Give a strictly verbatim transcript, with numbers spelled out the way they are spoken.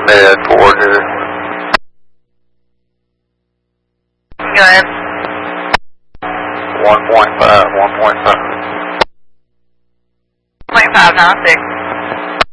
mid forward here. Go ahead. one point five, one point five. one point five nine six.